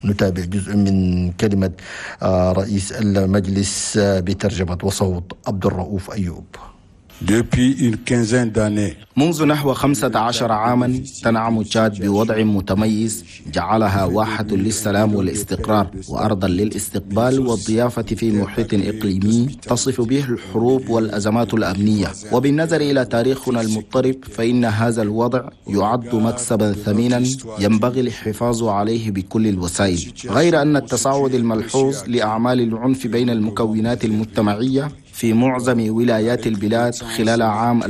نتابع جزء من كلمة رئيس المجلس بترجمة وصوت عبد الرؤوف أيوب. منذ نحو 15 عاما تنعم تشاد بوضع متميز جعلها واحة للسلام والاستقرار وأرضا للاستقبال والضيافة في محيط إقليمي تصف به الحروب والأزمات الأمنية. وبالنظر إلى تاريخنا المضطرب فإن هذا الوضع يعد مكسبا ثمينا ينبغي الحفاظ عليه بكل الوسائل، غير أن التصاعد الملحوظ لأعمال العنف بين المكونات المجتمعية في معظم ولايات البلاد خلال عام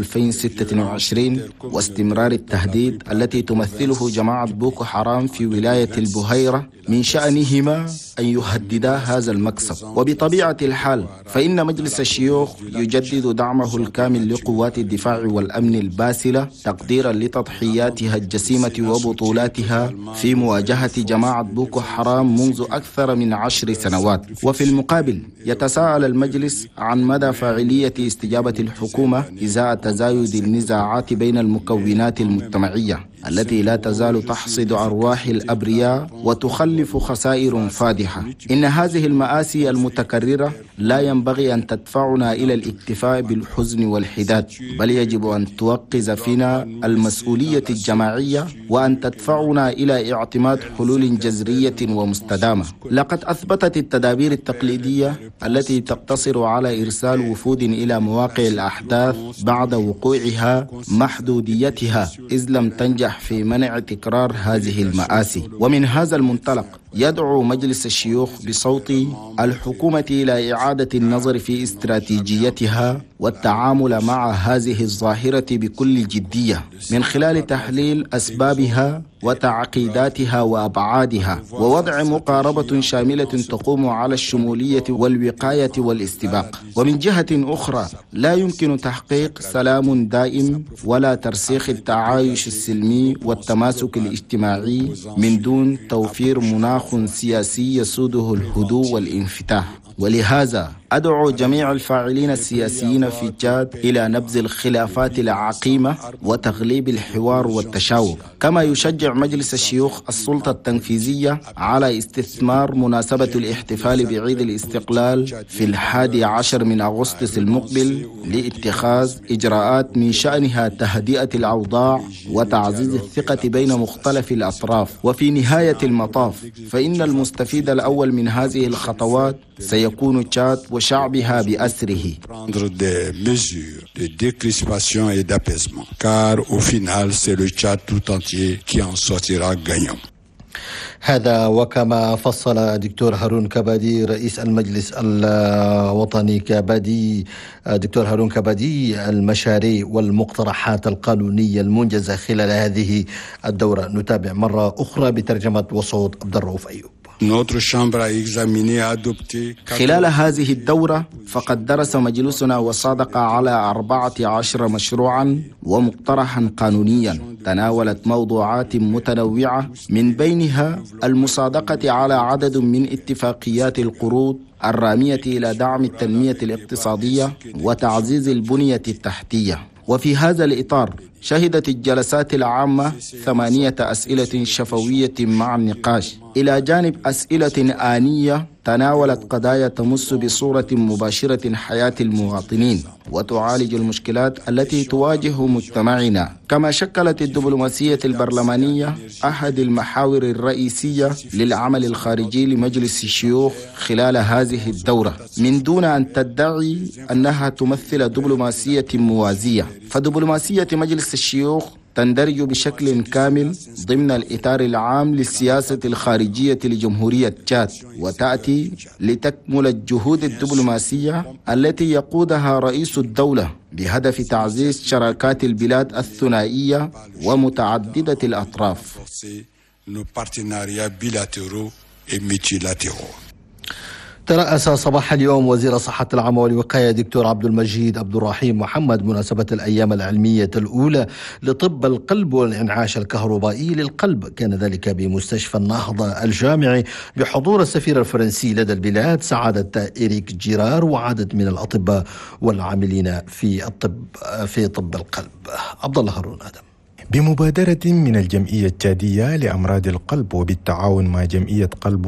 2026 واستمرار التهديد التي تمثله جماعة بوكو حرام في ولاية البحيرة من شأنهما أن يهددا هذا المكسب. وبطبيعة الحال فإن مجلس الشيوخ يجدد دعمه الكامل لقوات الدفاع والأمن الباسلة تقديرا لتضحياتها الجسيمة وبطولاتها في مواجهة جماعة بوكو حرام منذ أكثر من 10 سنوات. وفي المقابل يتساءل المجلس عن مدى فاعلية استجابة الحكومة إزاء تزايد النزاعات بين المكونات المجتمعية التي لا تزال تحصد أرواح الأبرياء وتخلف خسائر فادحة. إن هذه المآسي المتكررة لا ينبغي أن تدفعنا إلى الاكتفاء بالحزن والحداد، بل يجب أن توقظ فينا المسؤولية الجماعية وأن تدفعنا إلى اعتماد حلول جذرية ومستدامة. لقد أثبتت التدابير التقليدية التي تقتصر على إرسال وفود إلى مواقع الأحداث بعد وقوعها محدوديتها، إذ لم تنجح في منع تكرار هذه المآسي. ومن هذا المنطلق يدعو مجلس الشيوخ بصوت الحكومة إلى إعادة النظر في استراتيجيتها والتعامل مع هذه الظاهرة بكل جدية من خلال تحليل أسبابها وتعقيداتها وأبعادها ووضع مقاربة شاملة تقوم على الشمولية والوقاية والاستباق. ومن جهة أخرى لا يمكن تحقيق سلام دائم ولا ترسيخ التعايش السلمي والتماسك الاجتماعي من دون توفير مناخ سياسي يسوده الهدوء والانفتاح. ولهذا أدعو جميع الفاعلين السياسيين في تشاد إلى نبذ الخلافات العقيمة وتغليب الحوار والتشاور. كما يشجع مجلس الشيوخ السلطة التنفيذية على استثمار مناسبة الاحتفال بعيد الاستقلال في 11 من أغسطس المقبل لاتخاذ إجراءات من شأنها تهدئة الأوضاع وتعزيز الثقة بين مختلف الأطراف. وفي نهاية المطاف فإن المستفيد الأول من هذه الخطوات سيكون تشاد وشعبها بأسره. هذا وكما فصل دكتور هارون كبادي رئيس المجلس الوطني كبادي دكتور هارون كبادي المشاريع والمقترحات القانونية المنجزة خلال هذه الدورة. نتابع مرة أخرى بترجمة وصوت عبد الرؤوف أيوب. خلال هذه الدورة فقد درس مجلسنا وصادق على 14 مشروعا ومقترحا قانونيا تناولت موضوعات متنوعة، من بينها المصادقة على عدد من اتفاقيات القروض الرامية إلى دعم التنمية الاقتصادية وتعزيز البنية التحتية. وفي هذا الإطار شهدت الجلسات العامة 8 أسئلة شفوية مع النقاش، إلى جانب أسئلة آنية تناولت قضايا تمس بصورة مباشرة حياة المواطنين وتعالج المشكلات التي تواجه مجتمعنا. كما شكلت الدبلوماسية البرلمانية أحد المحاور الرئيسية للعمل الخارجي لمجلس الشيوخ خلال هذه الدورة، من دون أن تدعي أنها تمثل دبلوماسية موازية. فدبلوماسية مجلس الشيوخ تندرج بشكل كامل ضمن الإطار العام للسياسة الخارجية لجمهورية تشاد، وتأتي لتكمل الجهود الدبلوماسية التي يقودها رئيس الدولة بهدف تعزيز شراكات البلاد الثنائية ومتعددة الأطراف. ترأس صباح اليوم وزير الصحة العامة والوقاية دكتور عبد المجيد عبد الرحيم محمد مناسبة الأيام العلمية الأولى لطب القلب والإنعاش الكهربائي للقلب. كان ذلك بمستشفى النهضة الجامعي بحضور السفير الفرنسي لدى البلاد سعادة إريك جيرار وعدد من الأطباء والعاملين في طب القلب. عبد الله هارون آدم. بمبادرة من الجمعية التشادية لأمراض القلب وبالتعاون مع جمعية قلب